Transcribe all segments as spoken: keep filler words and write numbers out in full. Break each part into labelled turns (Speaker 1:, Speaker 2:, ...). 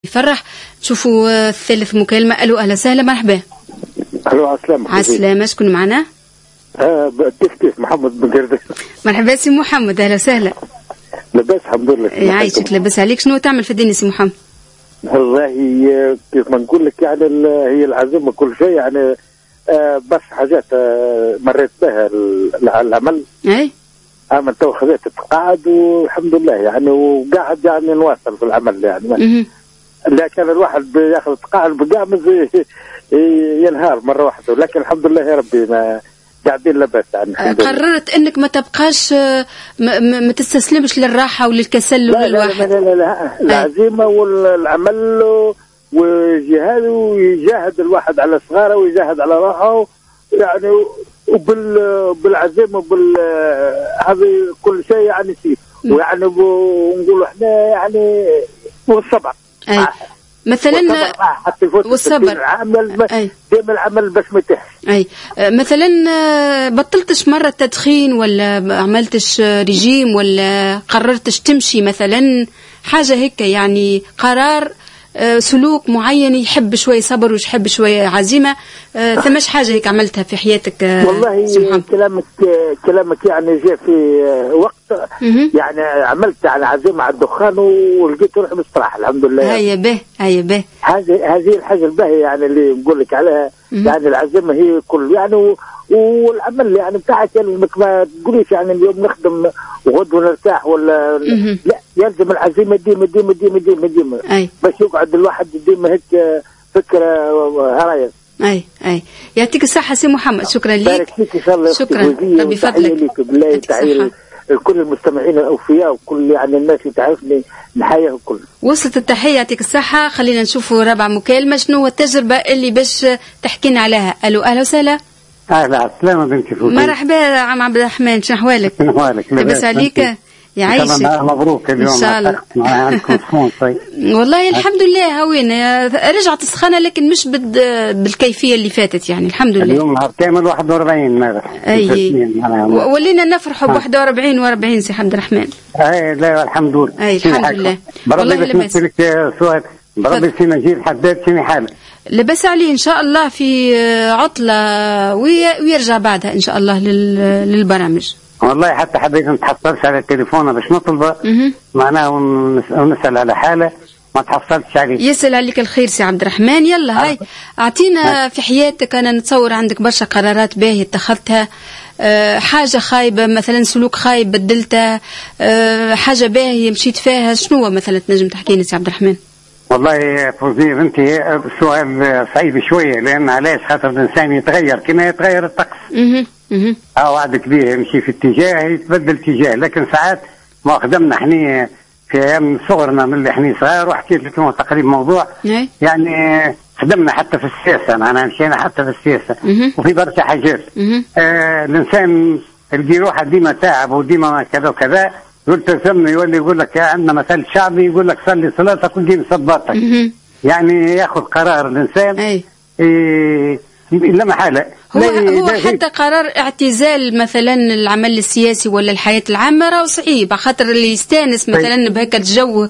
Speaker 1: يفرح. تشوفوا الثالث مكالمة. ألو أهلا وسهلا مرحبا.
Speaker 2: ألو عسلامة.
Speaker 1: عسلامة. شكون معنا؟
Speaker 2: آه كيف كيف محمد بن قرداش.
Speaker 1: مرحبا سي محمد أهلا وسهلا.
Speaker 2: لاباس الحمد لله.
Speaker 1: يعيشك لاباس عليك. شنو تعمل في الدنيا سي محمد؟
Speaker 2: والله كيف ما نقول لك يعني هي العزيمة كل شيء يعني آه بس حاجات آه مريت بها العمل.
Speaker 1: أي.
Speaker 2: عمل تو خذيت التقاعد والحمد لله يعني وقاعد يعني نواصل في العمل يعني. لكن الواحد بياخذ التقاعد بقامز ينهار مرة واحدة، ولكن الحمد لله يا ربي ما قاعدين لاباس يعني.
Speaker 1: قررت انك ما تبقاش ما, ما تستسلمش للراحة وللكسل للواحد.
Speaker 2: لا لا لا, لا, لا. العزيمة والعمل وجهاد ويجاهد الواحد على صغاره ويجاهد على روحه يعني وبال بالعزيمة وبال هذه كل شيء يعني فيه ويعني ونقول احنا يعني والصبر.
Speaker 1: أي. مثلا والصبر
Speaker 2: العمل ديما العمل باش ما يتحش.
Speaker 1: اي مثلا بطلتش مره التدخين ولا عملتش ريجيم ولا قررتش تمشي مثلا حاجه هيك يعني قرار سلوك معين يحب شويه صبر ويحب شويه عزيمه ثماش حاجه هيك عملتها في حياتك؟
Speaker 2: والله كلامك كلامك يعني جاء في وقت يعني عملت على عزيمه على الدخان ولقيت روحي مستراح الحمد لله.
Speaker 1: هيا به هيا به
Speaker 2: هذه هذه الحاجه الباهيه يعني اللي نقول لك عليها. يعني العزيمه هي كل يعني والعمل يعني بتاعك يعني ما تقوليش يعني اليوم نخدم وغدوه نرتاح ولا
Speaker 1: مم.
Speaker 2: لا يلزم العزيمه ديما ديما ديما ديما ديما باش يقعد الواحد ديما هيك فكره هرايه.
Speaker 1: اي اي يعطيك الصحه سي محمد. شكرا لك.
Speaker 2: بارك فيك ان شاء الله.
Speaker 1: شكرا ربي يفضلك.
Speaker 2: بالله تحيه لكل المستمعين الاوفياء وكل يعني الناس اللي تعرفني نحييهم كل.
Speaker 1: وصلت التحيه يعطيك الصحه. خلينا نشوفوا رابع مكالمه. شنو هو التجربه اللي باش تحكينا عليها؟ الو اهلا وسهلا.
Speaker 3: اهلا السلامة بنتي فوزي.
Speaker 1: مرحبا عم عبد الرحمن. شنو احوالك؟
Speaker 3: شنو احوالك؟
Speaker 1: لاباس عليك؟ يعيشك.
Speaker 3: مبروك اليوم.
Speaker 1: ان شاء الله.
Speaker 3: عندكم سخون طيب.
Speaker 1: والله الحمد لله هوينا رجعت السخانه لكن مش بالكيفيه اللي فاتت يعني الحمد لله.
Speaker 3: اليوم نهار كامل واحد وأربعين ماذا؟
Speaker 1: اي ولينا نفرحوا ب واحد وأربعين وأربعين سي عبد الرحمن.
Speaker 3: اي لا الحمد لله.
Speaker 1: اي الحمد لله.
Speaker 3: والله لاباس. نسألك سؤال بربي فينا نجيب حداد شنو حاله؟
Speaker 1: لبس عليه ان شاء الله في عطله ويرجع بعدها ان شاء الله للبرامج.
Speaker 3: والله حتى حبيت ما تحصلش على التليفون باش نطلبه معناه ونسال على حاله ما تحصلتش عليه.
Speaker 1: يسأل عليك الخير سي عبد الرحمن. يلا هاي اعطينا في حياتك. انا نتصور عندك برشا قرارات باهيه اتخذتها. أه حاجه خايبه مثلا سلوك خايب بدلته. أه حاجه باهيه مشيت فيها. شنو مثلا تنجم تحكي لنا سي عبد الرحمن؟
Speaker 3: والله فوزي بنتي السؤال صعيب شويه لان علاش خاطر الانسان يتغير كما يتغير الطقس.
Speaker 1: اها اها
Speaker 3: اه وعدك به يمشي في اتجاه يتبدل اتجاه. لكن ساعات ما خدمنا احنا في ايام صغرنا من اللي احنا صغار وحكيت لكم تقريبا موضوع يعني خدمنا حتى في السياسه معناها مشينا حتى في السياسه وفي برشا حاجات. آه الانسان اللي روحه ديما تعب وديما كذا وكذا يلتزم يولي يقول لك عندنا مثل شعبي يقول لك صلي صلاتك ودين صباتك. يعني ياخذ قرار الانسان
Speaker 1: اي
Speaker 3: إيه لا محاله.
Speaker 1: هو هو حتى قرار اعتزال مثلا العمل السياسي ولا الحياه العامه راه صعيب خاطر اللي يستانس مثلا بهيك الجو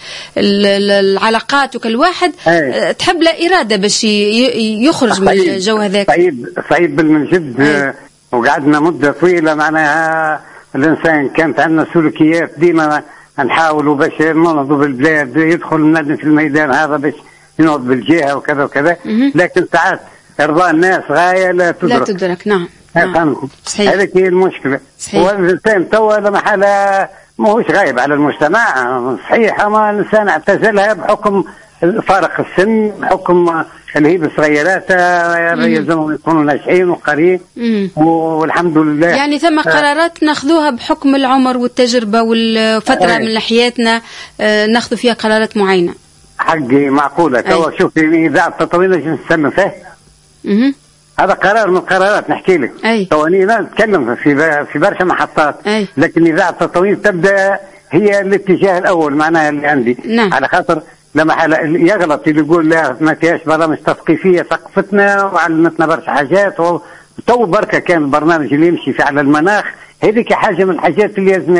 Speaker 1: العلاقات وكالواحد تحب لا اراده باش يخرج من الجو هذاك.
Speaker 3: صعيب صعيب من جد. وقعدنا مده طويله معناها الانسان كانت عندنا سلوكيات ديما نحاولوا باش ننظف البلاد يدخل النادي في الميدان هذا باش ينظف بالجهه وكذا وكذا. لكن ساعات ارضاء الناس غايه لا تدرك.
Speaker 1: لا تدرك نعم. نعم. صحيح.
Speaker 3: هذه هي المشكله. والانسان توا لما حاله ماهوش غايب على المجتمع صحيح اما الانسان اعتزلها بحكم فارق السن بحكم اللي هي بالصغيرات يلزمهم يكونوا ناجحين وقاريين والحمد لله.
Speaker 1: يعني ثم قرارات ناخذوها بحكم العمر والتجربه والفتره من حياتنا ناخذ فيها قرارات معينه.
Speaker 3: حقي معقوله. توا شوفي اذاعه التطوير نجم نستنى فيه. هذا قرار من القرارات نحكي لك. تواني نتكلم في في برشا محطات. أي. لكن اذاعه التطوير تبدا هي الاتجاه الاول معناها اللي عندي.
Speaker 1: نعم.
Speaker 3: على خاطر لما يغلط اللي يقول لا ما فيهاش برامج تثقيفيه ثقفتنا وعلمتنا برشا حاجات تو بركه كان البرنامج اللي يمشي في على المناخ هذيك حاجه من الحاجات اللي لازم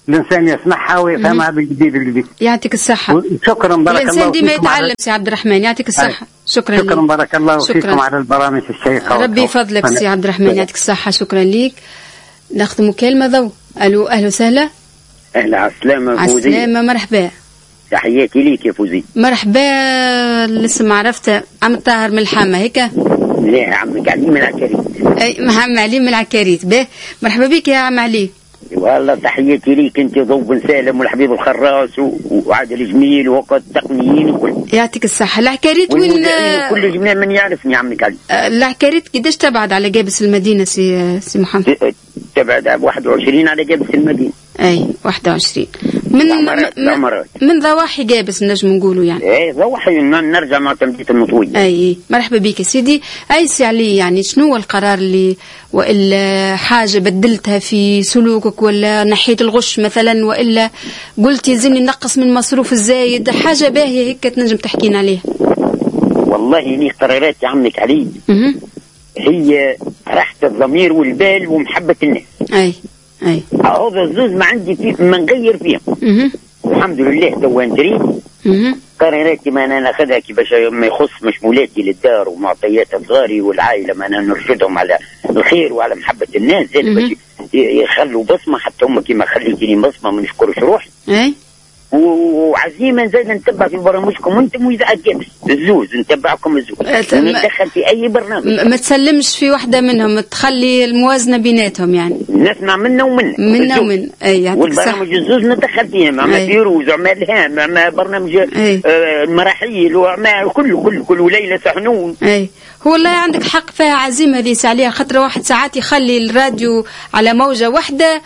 Speaker 3: الانسان يسمعها ويفهمها بالجديد الجديد.
Speaker 1: يعطيك الصحه.
Speaker 3: شكرا بارك الله
Speaker 1: الانسان ديما يتعلم سي عبد الرحمن. يعطيك الصحه. شكرا
Speaker 3: شكرا
Speaker 1: لك.
Speaker 3: بارك الله فيكم على البرامج الشيقه.
Speaker 1: ربي يفضلك سي عبد الرحمن. يعطيك الصحه. شكرا لك. ناخذ مكالمه ضو. الو اهلا وسهلا.
Speaker 4: اهلا عالسلامه فوزي.
Speaker 1: عالسلامه مرحبا.
Speaker 4: تحياتي ليك يا فوزي.
Speaker 1: مرحبا. لسه ما عرفت عم طاهر من الحامه هيك؟
Speaker 4: لا عمك علي من العكاريت.
Speaker 1: اي عم علي من العكاريت. به مرحبا بك يا عم علي.
Speaker 4: والله تحياتي ليك انت ضو بن سالم والحبيب الخراس وعادل جميل ووقت التقنيين وكل.
Speaker 1: يعطيك الصحه. العكاريت وين؟
Speaker 4: كل جميع من يعرفني عمك علي.
Speaker 1: العكاريت قداش تبعد على جابس المدينه سي سي محمد؟
Speaker 4: تبعد واحد وعشرين على جابس المدينه.
Speaker 1: اي واحد وعشرين من
Speaker 4: من,
Speaker 1: من ضواحي جابس نجم نقولوا يعني.
Speaker 4: اي ضواحي نرجع مع تمديد المطوي.
Speaker 1: اي مرحبا بك سيدي. اي سي علي يعني شنو هو القرار اللي والا حاجه بدلتها في سلوكك ولا ناحيه الغش مثلا والا قلت يلزمني نقص من مصروف الزايد حاجه باهيه هيك تنجم تحكينا عليها؟
Speaker 4: والله لي قرارات يا عمك علي م- هي راحه الضمير والبال ومحبه الناس.
Speaker 1: اي اي
Speaker 4: هذا الزوز ما عندي فيه ما نغير فيهم. الحمد لله تو ندري قراراتي ما انا ناخذها كي باش ما يخص مشمولاتي للدار ومعطيات صغاري والعائله ما انا نرشدهم على الخير وعلى محبه الناس زاد باش يخلوا بصمه حتى هم كيما خليتيني بصمه ما نشكرش روحي.
Speaker 1: اي
Speaker 4: وعزيمه زاد نتبع في برامجكم وانتم واذا جابس الزوز نتبعكم الزوز ندخل في اي برنامج.
Speaker 1: ما تسلمش في واحده منهم تخلي الموازنه بيناتهم يعني.
Speaker 4: نسمع منا ومنا
Speaker 1: منا ومن اي
Speaker 4: والبرامج الزوز ندخل فيها مع فيروز ومع الهام مع برنامج آه المراحيل ومع كل كل كل وليله سحنون.
Speaker 1: اي هو والله عندك حق فيها عزيمه هذه عليها خاطر واحد ساعات يخلي الراديو على موجه واحده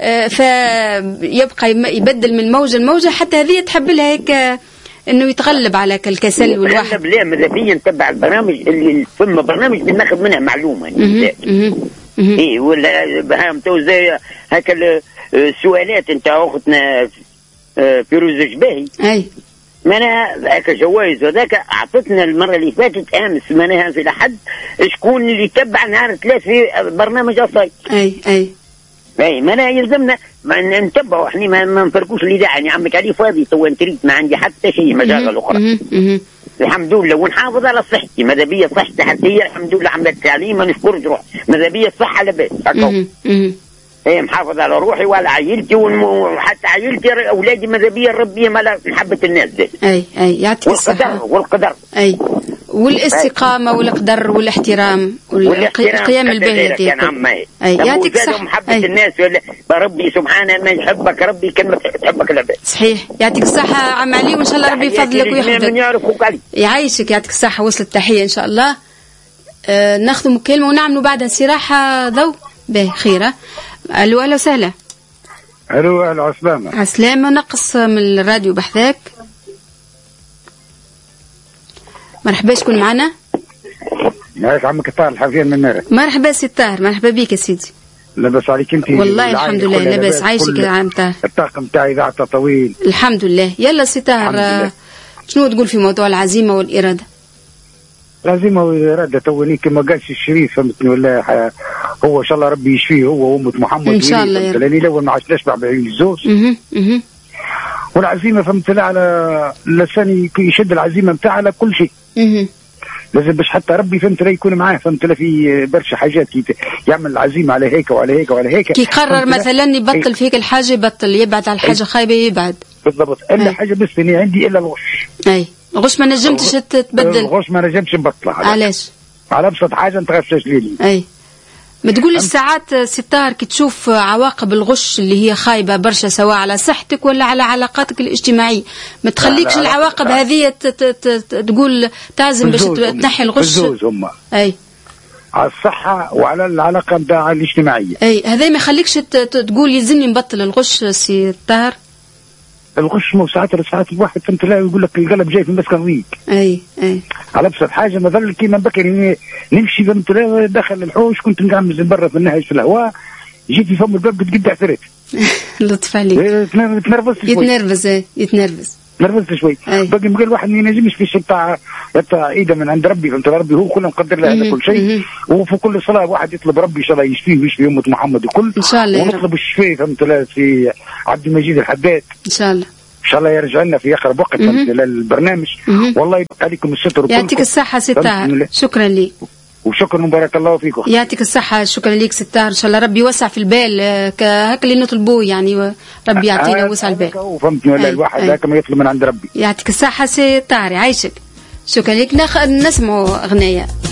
Speaker 1: فيبقى يبدل من موجة لموجة حتى هذه تحب لها هيك انه يتغلب على الكسل والواحد.
Speaker 4: لا ماذا بيا نتبع البرامج اللي ثم برنامج بناخذ منها معلومه يعني. اي ولا بهام تو زي هكا السؤالات انت اختنا فيروز جباهي.
Speaker 1: اي
Speaker 4: معناها هكا جوائز وذاك اعطتنا المره اللي فاتت امس معناها في الاحد شكون اللي تبع نهار ثلاث في برنامج اصاي.
Speaker 1: اي اي
Speaker 4: اي ما أنا يلزمنا ما نتبعوا احنا ما, ما نفرقوش الاذاعه يعني عمك علي فاضي تو انتريت ما عندي حتى شيء مجال اخرى. الحمد لله ونحافظ على صحتي ماذا بيا صحتي حتى هي الحمد لله عملت التعليم ما نشكرش روحي ماذا بيا الصحه لاباس هكا. اي محافظ على روحي وعلى عائلتي وحتى عائلتي اولادي ماذا بيا ربي على محبه الناس دي.
Speaker 1: اي اي يعطيك الصحه.
Speaker 4: والقدر والقدر
Speaker 1: اي والاستقامه والقدر والاحترام والقيام الباهي
Speaker 4: كان عمي.
Speaker 1: اي يعطيك الصحه.
Speaker 4: محبه أي. الناس ربي سبحانه ما يحبك ربي كلمه تحبك العباد.
Speaker 1: صحيح يعطيك الصحه عم علي وان شاء الله ربي يفضلك ويحفظك.
Speaker 4: من يعرفك علي
Speaker 1: يعيشك يعطيك الصحه. وصلت التحيه ان شاء الله. آه ناخذ مكالمه ونعملوا بعدها استراحه ضوء باهي خيره. الو اهلا وسهلا.
Speaker 5: الو اهلا عسلامه.
Speaker 1: عسلامه. نقص من الراديو بحذاك. مرحبا شكون معنا؟
Speaker 5: معك عمك طاهر الحفيان من نارك.
Speaker 1: مرحبا سي طاهر مرحبا بك يا سيدي.
Speaker 5: لاباس عليك انت؟
Speaker 1: والله الحمد لله لاباس عايشك يا عم طاهر.
Speaker 5: الطاقم تاعي ذاعته طويل
Speaker 1: الحمد لله. يلا سي طاهر شنو تقول في موضوع العزيمه والاراده؟
Speaker 5: العزيمه والاراده توني كما قالش الشريف فهمتني ولا هو ان شاء الله ربي يشفيه هو وامه محمد
Speaker 1: ان شاء الله يا رب.
Speaker 5: لاني الاول ما عادش نشبع بعين الزوج. والعزيمه فهمت لها على لساني يشد العزيمه نتاعها على كل شيء. لازم باش حتى ربي فهمت لا يكون معاه فهمت لا في برشا حاجات كي يعمل العزيمه على هيك وعلى هيك وعلى هيك.
Speaker 1: كي يقرر مثلا يبطل فيك الحاجه يبطل يبعد على الحاجه خايبه يبعد.
Speaker 5: بالضبط. الا أي. حاجه بس اني عندي الا الغش.
Speaker 1: اي الغش ما نجمتش تتبدل.
Speaker 5: الغش ما نجمتش نبطله.
Speaker 1: علاش؟
Speaker 5: على ابسط حاجه انت غشاش ليلي.
Speaker 1: اي ما تقولش ساعات ستار كي تشوف عواقب الغش اللي هي خايبه برشا سواء على صحتك ولا على علاقاتك الاجتماعيه ما تخليكش العواقب هذه تقول تعزم باش تنحي الغش.
Speaker 5: الزوز هما
Speaker 1: اي
Speaker 5: على الصحه وعلى العلاقه نتاع الاجتماعيه.
Speaker 1: اي هذا ما يخليكش تقول يلزمني نبطل الغش سي طاهر.
Speaker 5: الغش مو ساعات ساعات الواحد فهمت لا يقول لك القلب جاي في المسكن ضيق.
Speaker 1: اي اي
Speaker 5: على ابسط حاجه مثلا كيما بكري نمشي فهمت لا دخل الحوش كنت نقعمز من برا في النهج في الهواء جيت في فم الباب قد قد اعتريت.
Speaker 1: لطف عليك.
Speaker 5: تنرفز
Speaker 1: يتنرفز اي يتنرفز.
Speaker 5: نرفزت شوي. باقي بقى الواحد ما ينجمش في شيء بتاع بتاع ايده من عند ربي، فهمت؟ ربي هو كله مقدر له هذا كل شيء، وفي كل صلاه واحد يطلب ربي ان شاء الله يشفيه ويشفي امه محمد الكل
Speaker 1: ان شاء الله،
Speaker 5: ونطلب الشفاء فهمت له في عبد المجيد الحداد
Speaker 1: ان شاء الله،
Speaker 5: ان شاء الله يرجع لنا في اقرب وقت فهمت للبرنامج. والله يبقى عليكم الستر.
Speaker 1: يعطيك الصحه ستار، شكرا لي
Speaker 5: وشكرا وبارك الله فيكم.
Speaker 1: يعطيك الصحة، شكرا لك ستار، إن شاء الله ربي يوسع في البال هكا اللي نطلبوه يعني، ربي يعطينا وسع البال.
Speaker 5: فهمتني ولا الواحد هكا ما يطلب من عند ربي.
Speaker 1: يعطيك الصحة ستار، عايشك، شكرا لك. نسمعوا أغنية.